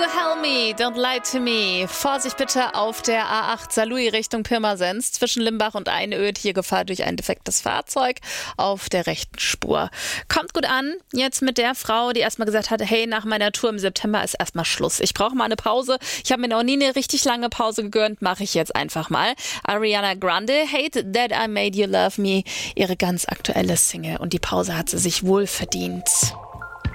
Me, don't lie to me. Vorsicht bitte auf der A8 Saarlouis Richtung Pirmasens zwischen Limbach und Einöd. Hier Gefahr durch ein defektes Fahrzeug auf der rechten Spur. Kommt gut an, jetzt mit der Frau, die erstmal gesagt hatte, hey, nach meiner Tour im September ist erstmal Schluss. Ich brauche mal eine Pause. Ich habe mir noch nie eine richtig lange Pause gegönnt, mache ich jetzt einfach mal. Ariana Grande, Hate That I Made You Love Me, ihre ganz aktuelle Single. Und die Pause hat sie sich wohl verdient.